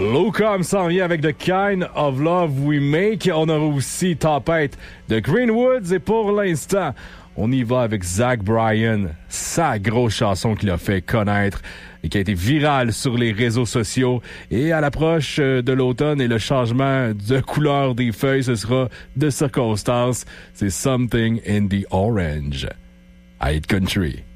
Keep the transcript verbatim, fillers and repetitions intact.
Lucam s'en vient avec The Kind of Love We Make. On aura aussi Tempête de Greenwoods. Et pour l'instant, on y va avec Zach Bryan, sa grosse chanson qu'il a fait connaître et qui a été virale sur les réseaux sociaux. Et à l'approche de l'automne et le changement de couleur des feuilles, ce sera de circonstance. C'est Something in the Orange. À Hit Country.